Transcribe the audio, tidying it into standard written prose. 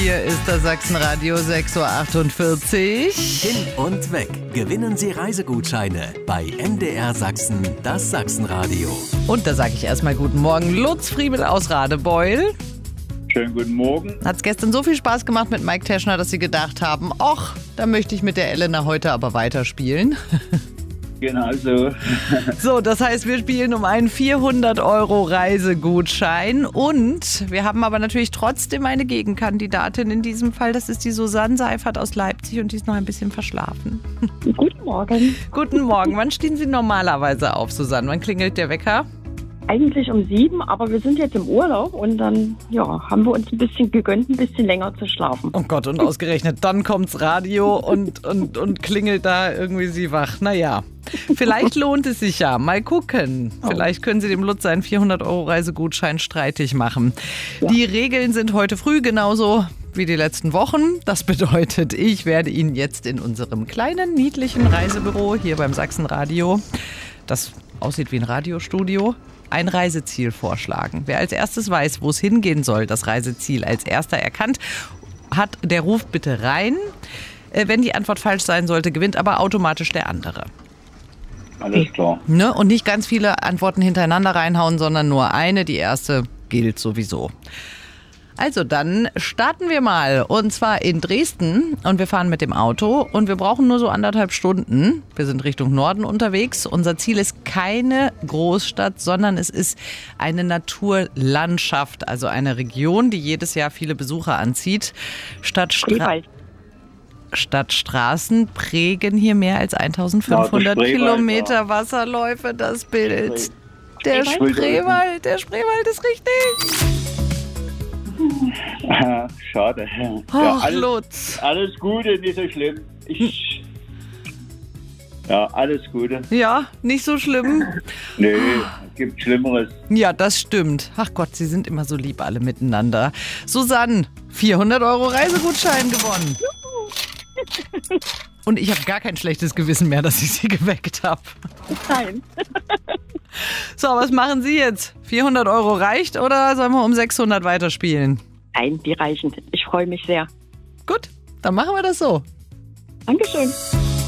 Hier ist das Sachsenradio 6.48 Uhr. Hin und weg. Gewinnen Sie Reisegutscheine bei MDR Sachsen, das Sachsenradio. Und da sage ich erstmal guten Morgen, Lutz Friebel aus Radebeul. Schönen guten Morgen. Hat's gestern so viel Spaß gemacht mit Mike Teschner, dass Sie gedacht haben, ach, da möchte ich mit der Elena heute aber weiterspielen. Genau so. So, das heißt, wir spielen um einen 400 € Reisegutschein und wir haben aber natürlich trotzdem eine Gegenkandidatin in diesem Fall. Das ist die Susanne Seifert aus Leipzig und die ist noch ein bisschen verschlafen. Guten Morgen. Guten Morgen. Wann stehen Sie normalerweise auf, Susanne? Wann klingelt der Wecker? Eigentlich um 7, aber wir sind jetzt im Urlaub und dann haben wir uns ein bisschen gegönnt, ein bisschen länger zu schlafen. Oh Gott, und ausgerechnet dann kommt's Radio und klingelt da irgendwie Sie wach. Naja, vielleicht lohnt es sich ja. Mal gucken. Vielleicht können Sie dem Lutz seinen 400 € Reisegutschein streitig machen. Ja. Die Regeln sind heute früh genauso wie die letzten Wochen. Das bedeutet, ich werde Ihnen jetzt in unserem kleinen, niedlichen Reisebüro hier beim Sachsenradio, das aussieht wie ein Radiostudio, ein Reiseziel vorschlagen. Wer als erstes weiß, wo es hingehen soll, das Reiseziel als erster erkannt hat, der ruft bitte rein. Wenn die Antwort falsch sein sollte, gewinnt aber automatisch der andere. Alles klar. Ne? Und nicht ganz viele Antworten hintereinander reinhauen, sondern nur eine. Die erste gilt sowieso. Also dann starten wir mal und zwar in Dresden und wir fahren mit dem Auto und wir brauchen nur so 1,5 Stunden. Wir sind Richtung Norden unterwegs. Unser Ziel ist keine Großstadt, sondern es ist eine Naturlandschaft, also eine Region, die jedes Jahr viele Besucher anzieht. Stadtstraßen prägen hier mehr als 1500 Kilometer Wasserläufe. Das Bild. Der Spreewald ist richtig. Schade. Ach, Lutz. Alles Gute, nicht so schlimm. Alles Gute. Ja, nicht so schlimm. Nee, gibt Schlimmeres. Ja, das stimmt. Ach Gott, Sie sind immer so lieb alle miteinander. Susanne, 400 € Reisegutschein gewonnen. Und ich habe gar kein schlechtes Gewissen mehr, dass ich Sie geweckt habe. Nein. So, was machen Sie jetzt? 400 € reicht oder sollen wir um 600 weiterspielen? Nein, die reichen. Ich freue mich sehr. Gut, dann machen wir das so. Dankeschön.